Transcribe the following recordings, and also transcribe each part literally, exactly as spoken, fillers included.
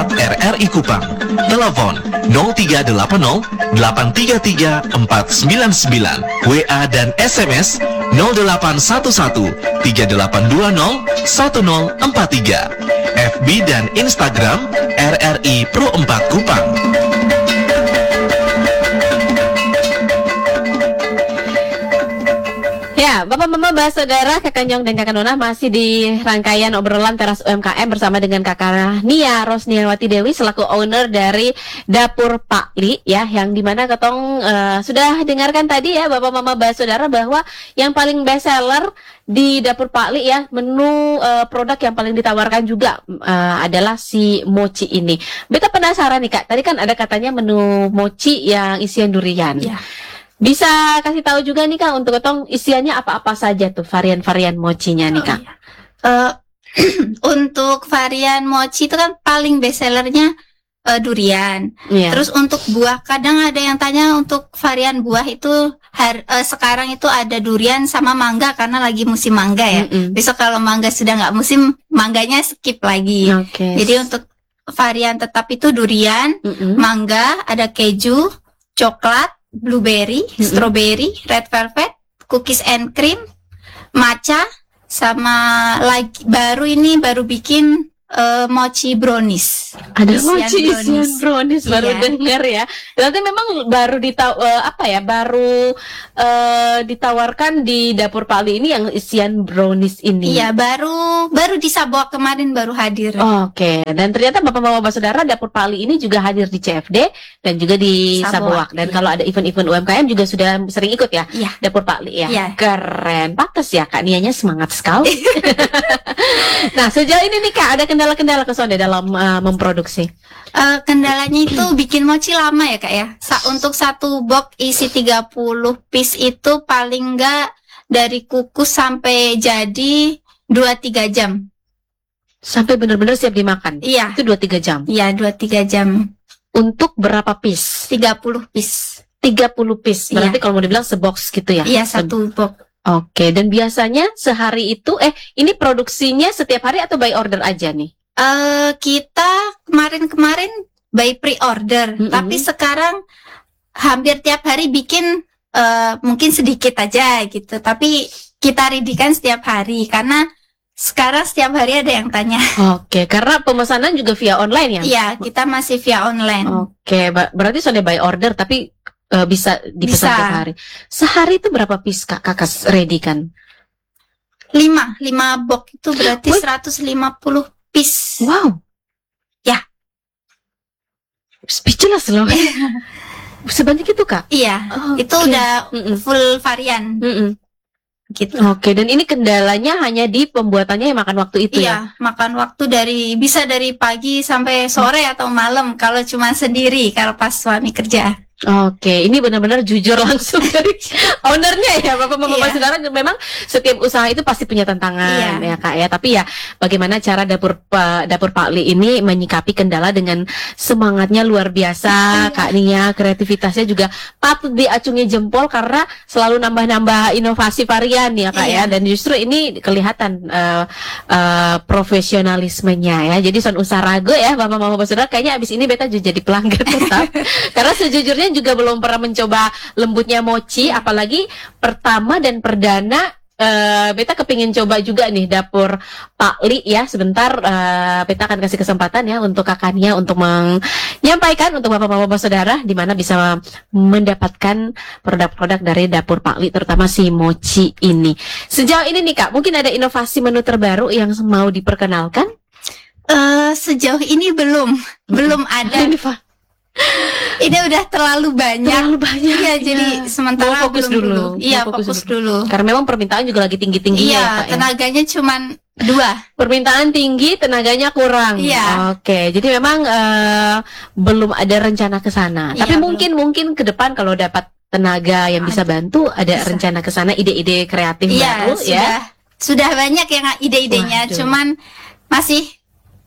WhatsApp R R I Kupang. Telepon nol tiga delapan nol delapan tiga tiga empat sembilan sembilan. W A dan S M S nol delapan satu satu tiga delapan dua nol satu nol empat tiga. F B dan Instagram R R I Pro empat Kupang. Ya, Bapak Mama Mbak Saudara, Kakak Nyong dan Kakak Nona masih di rangkaian obrolan teras U M K M bersama dengan Kakak Nia Rosniawati Dewi selaku owner dari Dapur Pak Li ya, yang dimana Ketong uh, sudah dengarkan tadi ya Bapak Mama Mbak Saudara bahwa yang paling best seller di Dapur Pak Li ya, menu uh, produk yang paling ditawarkan juga uh, adalah si mochi ini. Beta penasaran nih Kak, tadi kan ada katanya menu mochi yang isian durian. Ya. Bisa kasih tahu juga nih Kak untuk Ketong isiannya apa-apa saja tuh varian-varian mochinya nih Kak? Oh, iya. uh, untuk varian mochi itu kan paling best sellernya uh, durian. Yeah. Terus untuk buah, kadang ada yang tanya untuk varian buah itu har, uh, sekarang itu ada durian sama mangga karena lagi musim mangga ya. Mm-mm. Besok kalau mangga sudah nggak musim, mangganya skip lagi. Okay. Jadi untuk varian tetap itu durian, Mm-mm. mangga, ada keju, coklat, blueberry, mm-hmm. strawberry, red velvet, cookies and cream, matcha, sama lagi baru ini baru bikin uh, mochi brownies. Ada mochi isian brownies, baru iya. dengar ya. Berarti memang baru ditaw uh, apa ya? Baru uh, ditawarkan di Dapur Pak Li ini yang isian brownies ini. Iya, baru baru di Sabuak kemarin baru hadir. Oh, Oke, okay. Dan ternyata Bapak-bapak Saudara Dapur Pak Li ini juga hadir di C F D dan juga di Sabuak. Dan iya. kalau ada event-event U M K M juga sudah sering ikut ya. Iya. Dapur Pak Li ya. Iya. Keren, pantas ya Kak Nianya semangat sekali. Nah, sejauh ini nih Kak, ada kendala-kendala kesonde dalam uh, memproduksi? Uh, kendalanya itu bikin mochi lama ya Kak ya. Sa untuk satu box isi tiga puluh piece itu paling enggak dari kukus sampai jadi dua tiga jam. Sampai benar-benar siap dimakan? Iya. Itu dua tiga jam? Iya, dua tiga jam. Untuk berapa piece? tiga puluh piece. tiga puluh piece, berarti iya. kalau mau dibilang sebox gitu ya? Iya, satu box. Oke, dan biasanya sehari itu, eh ini produksinya setiap hari atau by order aja nih? Uh, kita kemarin-kemarin by pre-order, mm-hmm. tapi sekarang hampir tiap hari bikin uh, mungkin sedikit aja gitu, tapi kita ready-kan setiap hari karena sekarang setiap hari ada yang tanya. Oke, karena pemesanan juga via online ya? Iya, kita masih via online. Oke, berarti sudah by order tapi uh, bisa dipesan tiap hari. Sehari itu berapa piece Kak Kakak ready kan? lima, lima box itu berarti Wait. seratus lima puluh piece. Wow. Ya. Speechless loh. Sebanyak itu Kak? Iya, oh, itu okay. udah Mm-mm. full varian. Mm-mm. Gitu. Oke, dan ini kendalanya hanya di pembuatannya yang makan waktu itu iya, ya? Iya, makan waktu dari bisa dari pagi sampai sore atau malam kalau cuma sendiri, kalau pas suami kerja. Oke, ini benar-benar jujur langsung dari ownernya ya, Bapak-bapak iya. Saudara. Memang setiap usaha itu pasti punya tantangan iya. ya Kak ya. Tapi ya bagaimana cara dapur uh, dapur Pak Li ini menyikapi kendala dengan semangatnya luar biasa, iya. Kak Nia, kreativitasnya juga patut diacungi jempol karena selalu nambah-nambah inovasi varian ya Kak iya. ya. Dan justru ini kelihatan uh, uh, profesionalismenya ya. Jadi son usaha rago ya, Bapak-bapak Saudara. Kayaknya abis ini beta jadi pelanggan tetap. Karena sejujurnya juga belum pernah mencoba lembutnya mochi, apalagi pertama dan perdana. Uh, beta kepingin coba juga nih Dapur Pak Li ya. Sebentar uh, beta akan kasih kesempatan ya untuk kakaknya untuk menyampaikan untuk bapak-bapak saudara di mana bisa mendapatkan produk-produk dari Dapur Pak Li, terutama si mochi ini. Sejauh ini nih Kak, mungkin ada inovasi menu terbaru yang mau diperkenalkan? Uh, sejauh ini belum, belum ada. Ini udah terlalu banyak. Terlalu banyak. Iya, ya. Jadi sementara mau fokus belum dulu. dulu. Iya, fokus, fokus dulu. dulu. Karena memang permintaan juga lagi tinggi-tingginya iya, ya, Kak. Tenaganya ya? Cuman dua. Permintaan tinggi, tenaganya kurang. Iya. Oke, jadi memang uh, belum ada rencana ke sana. Iya, Tapi mungkin belum. mungkin ke depan kalau dapat tenaga yang bisa bantu, ada bisa. rencana ke sana, ide-ide kreatif iya, baru sudah, ya. Sudah banyak yang ide-idenya, Waduh. cuman masih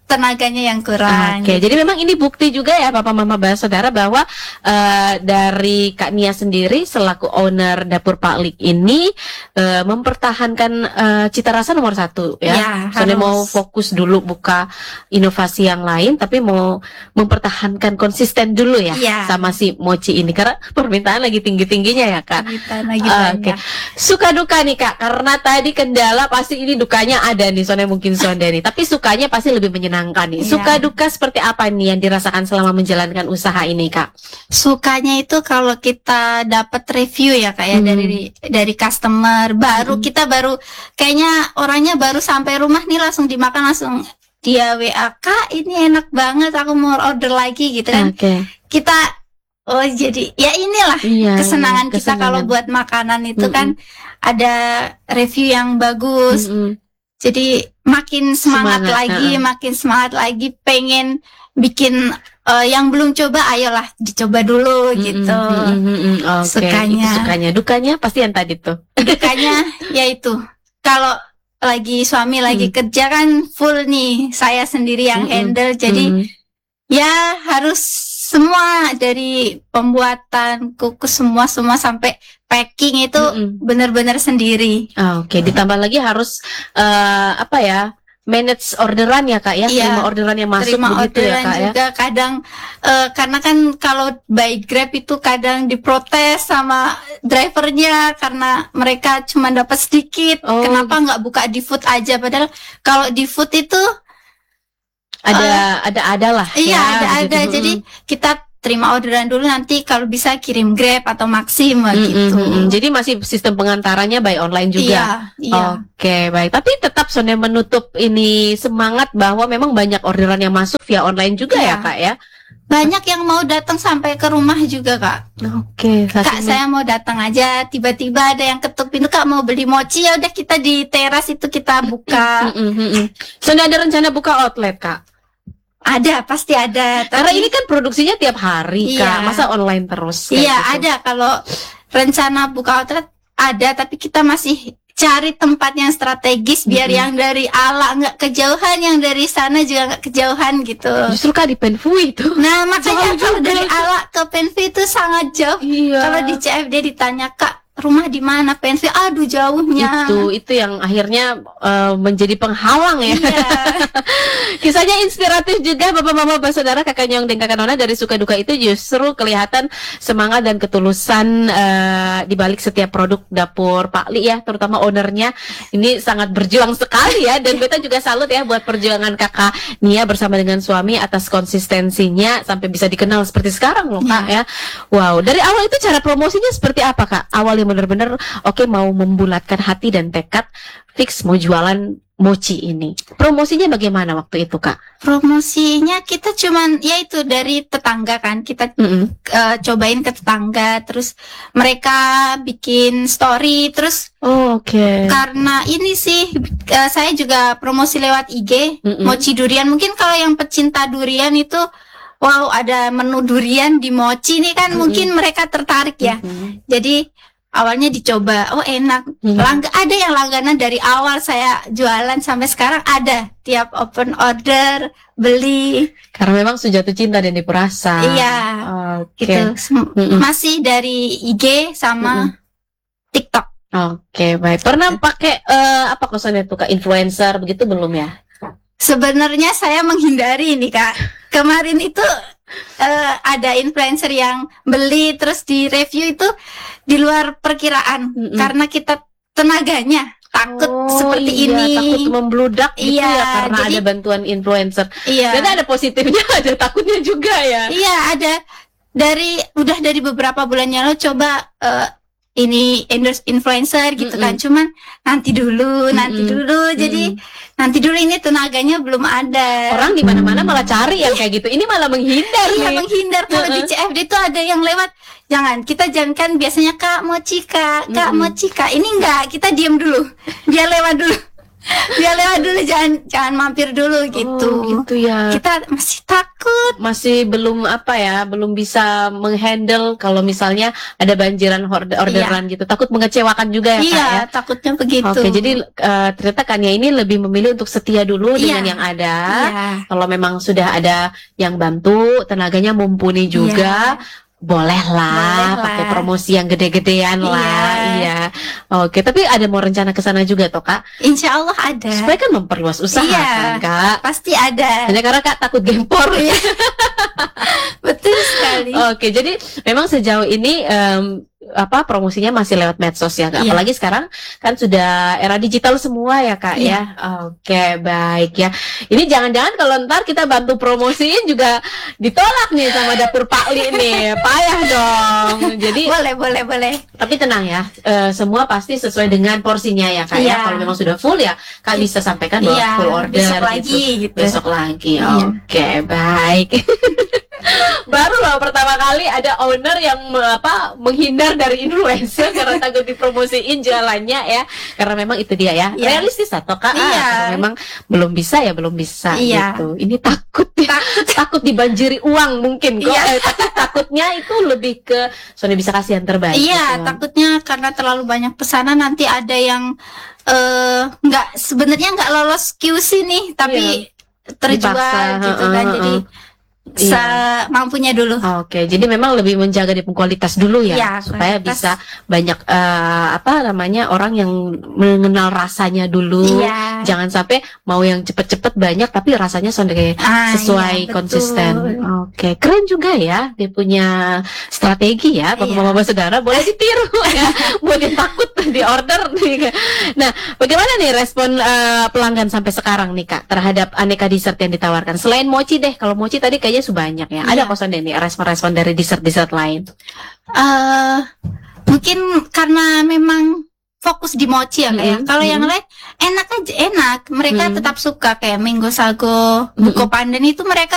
tenaganya yang kurang. Oke, gitu. jadi memang ini bukti juga ya Papa Mama Bah Saudara bahwa uh, dari Kak Nia sendiri selaku owner Dapur Pak Lik ini uh, mempertahankan uh, cita rasa nomor satu ya. Ya, Soalnya harus. mau fokus dulu buka inovasi yang lain, tapi mau mempertahankan konsisten dulu ya, Ya. sama si mochi ini karena permintaan lagi tinggi-tingginya ya Kak. Kita lagi Ah, banyak. Oke, suka duka nih Kak, karena tadi kendala pasti ini dukanya ada nih, soalnya mungkin Sonderi, tapi sukanya pasti lebih menyenangkan nih. Iya. Suka duka seperti apa nih yang dirasakan selama menjalankan usaha ini Kak? Sukanya itu kalau kita dapat review ya kayak Hmm. dari dari customer baru, Hmm. kita baru kayaknya orangnya baru sampai rumah nih langsung dimakan, langsung dia W A, Kak ini enak banget, aku mau order lagi gitu kan. Oke. Kita oh jadi ya inilah Iya. kesenangan iya, kita kalau kesenangan. buat makanan itu Mm-mm. kan ada review yang bagus. Mm-mm. Jadi makin semangat, Semangat, lagi, uh-uh. makin semangat lagi, pengen bikin eh, yang belum coba, ayolah dicoba dulu Mm-mm, gitu. mm-mm, mm-mm. Oke, Sukanya. itu sukanya. Dukanya pasti yang tadi tuh. Dukanya yaitu kalau lagi suami lagi Mm. kerja kan full nih, saya sendiri yang Mm-mm. handle. Jadi Mm. ya harus semua dari pembuatan kukus semua semua sampai packing itu Mm-mm. benar-benar sendiri. Ah, Oke, ditambah lagi harus eh, apa ya? Manage orderan ya Kak ya, Iya. terima orderan yang masuk Terima begitu ya orderan Kak ya. juga kadang eh, karena kan kalau by Grab itu kadang diprotes sama drivernya karena mereka cuma dapat sedikit. Oh, Kenapa nggak buka di food aja? Padahal kalau di food itu Ada ada ada lah iya ya, ada begitu. ada. Jadi kita terima orderan dulu, nanti kalau bisa kirim Grab atau Maxim Mm, mm, gitu. mm, mm. Jadi masih sistem pengantarannya by online juga. Iya, iya. Oke, baik. Tapi tetap Sonde menutup ini semangat bahwa memang banyak orderan yang masuk via online juga Iya. ya Kak ya. Banyak yang mau datang sampai ke rumah juga, Kak. Oke, Kak, saking- saya mau datang aja, tiba-tiba ada yang ketuk pintu, Kak mau beli mochi, ya udah kita di teras itu kita buka. Mm, mm, mm, mm. Sonde ada rencana buka outlet Kak? Ada, pasti ada. Karena Tapi ini kan produksinya tiap hari Iya. Kak, masa online terus? kayak iya gitu? ada, kalau rencana buka outlet ada, tapi kita masih cari tempat yang strategis biar Mm-mm. yang dari ala nggak kejauhan, yang dari sana juga nggak kejauhan gitu. Justru Kak di Penfui itu. Nah makanya Jauh kalau juga. dari ala ke Penfi itu sangat jauh. Iya. Kalau di C F D ditanya, Kak rumah di mana Penfi? Aduh jauhnya. itu itu yang akhirnya eh, menjadi penghalang ya. Iya. Kisahnya inspiratif juga Bapak Mama Bapak Saudara, Kakak Nyong dan Kakak Nona. Dari suka duka itu justru kelihatan semangat dan ketulusan eh, di balik setiap produk dapur Pak Li ya, terutama ownernya ini sangat berjuang sekali ya. Dan beta juga salut ya buat perjuangan Kakak Nia bersama dengan suami atas konsistensinya sampai bisa dikenal seperti sekarang loh Kak ya. Wow, dari awal itu cara promosinya seperti apa Kak? Awalnya benar-benar oke mau membulatkan hati dan tekad fix mau jualan mochi ini. Promosinya bagaimana waktu itu Kak? Promosinya kita cuman ya itu dari tetangga kan, kita Mm-mm. eh, cobain ke tetangga, terus mereka bikin story, terus Oh, oke. karena ini sih eh, saya juga promosi lewat I G Mm-mm. mochi durian. Mungkin kalau yang pecinta durian itu wow ada menu durian di mochi nih kan, Mm-mm. mungkin mereka tertarik ya. Mm-mm. Jadi awalnya dicoba, oh enak. Mm. Langga, ada yang langganan dari awal saya jualan sampai sekarang ada. Tiap open order beli, Karena memang sudah jatuh cinta dan diperasa. iya Oke. gitu. Sem- Mm-mm. Masih dari I G sama TikTok. Oke, baik. Pernah pakai eh, apa kosannya tuh Kak, influencer begitu belum ya? Sebenarnya saya menghindari ini Kak. Kemarin itu eh, ada influencer yang beli terus di review itu di luar perkiraan. Mm-mm. Karena kita tenaganya takut Oh, seperti iya, ini. takut membludak gitu Iya, ya karena jadi- ada bantuan influencer. Iya. Jadi ada positifnya, ada takutnya juga ya. Iya ada, dari udah dari beberapa bulan yang lalu coba eh, ini endorse influencer gitu kan, Mm-mm. cuman nanti dulu nanti Mm-mm. dulu jadi nanti dulu ini tenaganya belum ada. Orang di mana-mana malah cari yang kayak gitu. Ini malah menghindar Iya nih. menghindar. Kalau di C F D tuh ada yang lewat, jangan, kita jangan kan biasanya Kak mochi Kak Kak Mm-mm. mochi Kak, ini enggak, kita diam dulu biar lewat dulu. Dia lewat dulu, jangan jangan mampir dulu gitu. Oh, gitu ya. Kita masih takut. Masih belum apa ya, belum bisa menghandle kalau misalnya ada banjiran order orderan gitu. Takut mengecewakan juga ya, Iya, Kak ya. takutnya begitu. Oke, jadi uh, ternyata Kania ini lebih memilih untuk setia dulu Iya. dengan yang ada. Iya. Kalau memang sudah ada yang bantu, tenaganya mumpuni juga. Iya. Bolehlah Boleh pakai lah. promosi yang gede-gedean Iya. lah, iya. Oke, tapi ada mau rencana ke sana juga toh, Kak? Insya Allah ada. Supaya kan memperluas usaha Iya. kan, Kak. Pasti ada. Hanya karena Kak takut gempor. Iya. Betul sekali. Oke, jadi memang sejauh ini em, apa promosinya masih lewat medsos ya, Kak. Iya. Apalagi sekarang kan sudah era digital semua ya, Kak Iya. ya. Oke, baik ya. Ini jangan-jangan kalau ntar kita bantu promosiin juga ditolak nih sama dapur Pak Li nih. Payah dong. Jadi Boleh, boleh, boleh. tapi tenang ya, eh, semua pasti sesuai dengan porsinya ya, Kak ya. Iya. Kalau memang sudah full ya, Kak bisa sampaikan bahwa Iya, full order besok gitu. lagi gitu. Besok lagi. Iya. Oke, baik. Baru loh pertama kali ada owner yang me- apa menghindar dari influencer karena takut dipromosiin jualannya ya. Karena memang itu dia ya. Iya. Realistis atau Kak? Ah, Iya. karena memang belum bisa ya, belum bisa Iya. gitu. Ini takut takut takut dibanjiri uang mungkin kok. Iya. Eh, tapi takutnya itu lebih ke soalnya bisa kasih yang terbaik. Iya, gitu. takutnya karena terlalu banyak pesanan nanti ada yang eh, nggak sebenarnya nggak lolos Q C nih, tapi terjual Dipaksa, gitu heeh, kan. Jadi Iya. semampunya dulu. Oke, jadi memang lebih menjaga di kualitas dulu ya, Iya, supaya kualitas. bisa banyak eh, apa namanya orang yang mengenal rasanya dulu. Iya. Jangan sampai mau yang cepet-cepet banyak tapi rasanya sondre Ah, sesuai iya, betul. konsisten. Oke, keren juga ya dia punya strategi ya, Iya. bapak-bapak saudara boleh ditiru ya, buat yang takut di order. Nah, bagaimana nih respon eh, pelanggan sampai sekarang nih Kak terhadap aneka dessert yang ditawarkan? Selain mochi deh, kalau mochi tadi kayaknya sudah banyak ya. Ada Iya. kosan deh nih respon-respon dari dessert-dessert lain. eh mungkin karena memang fokus di mochi ya, Kak, ya. Mm-mm, Kalau yang mm-mm. lain enak aja, enak. Mereka Mm. tetap suka kayak mango sago, buko pandan itu mereka